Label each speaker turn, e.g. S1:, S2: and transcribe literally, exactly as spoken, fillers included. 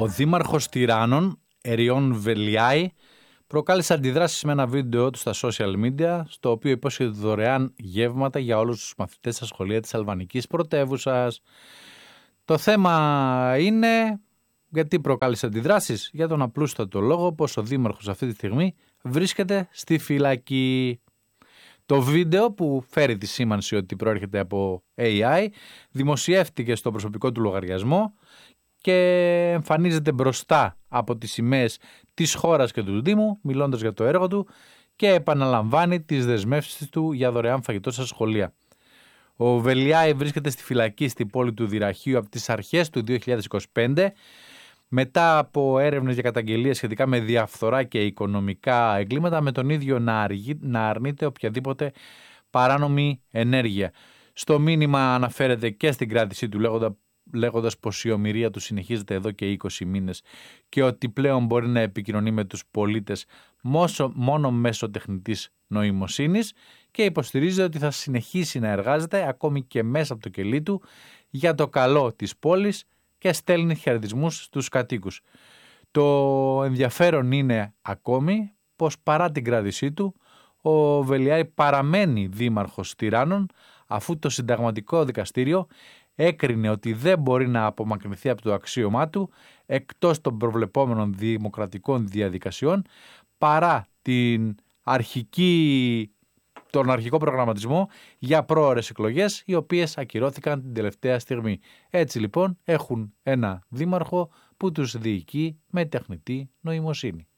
S1: Ο δήμαρχος Τυράννων, Εριών Βελιάη, προκάλεσε αντιδράσεις με ένα βίντεο του στα social media, στο οποίο υπόσχεται δωρεάν γεύματα για όλους τους μαθητές στα σχολεία της αλβανικής πρωτεύουσας. Το θέμα είναι γιατί προκάλεσε αντιδράσεις, για τον απλούστατο λόγο πως ο δήμαρχος αυτή τη στιγμή βρίσκεται στη φυλακή. Το βίντεο, που φέρει τη σήμανση ότι προέρχεται από έι άι, δημοσιεύτηκε στο προσωπικό του λογαριασμό και εμφανίζεται μπροστά από τις σημαίες της χώρας και του Δήμου, μιλώντας για το έργο του, και επαναλαμβάνει τις δεσμεύσεις του για δωρεάν φαγητό στα σχολεία. Ο Βελιάη βρίσκεται στη φυλακή στην πόλη του Δυραχείου από τις αρχές του δύο χιλιάδες είκοσι πέντε, μετά από έρευνες για καταγγελίες σχετικά με διαφθορά και οικονομικά εγκλήματα, με τον ίδιο να, αργεί, να αρνείται οποιαδήποτε παράνομη ενέργεια. Στο μήνυμα αναφέρεται και στην κράτησή του, λέγοντα, λέγοντας πως η ομηρία του συνεχίζεται εδώ και είκοσι μήνες και ότι πλέον μπορεί να επικοινωνεί με τους πολίτες μόνο μέσω τεχνητής νοημοσύνης, και υποστηρίζει ότι θα συνεχίσει να εργάζεται ακόμη και μέσα από το κελί του για το καλό της πόλης και στέλνει χαιρετισμούς στους κατοίκους. Το ενδιαφέρον είναι ακόμη πως παρά την κράτησή του, ο Βελιάη παραμένει δήμαρχος Τυράννων, αφού το συνταγματικό δικαστήριο έκρινε ότι δεν μπορεί να απομακρυνθεί από το αξίωμά του εκτός των προβλεπόμενων δημοκρατικών διαδικασιών, παρά την αρχική, τον αρχικό προγραμματισμό για πρόωρες εκλογές, οι οποίες ακυρώθηκαν την τελευταία στιγμή. Έτσι λοιπόν έχουν ένα δήμαρχο που τους διοικεί με τεχνητή νοημοσύνη.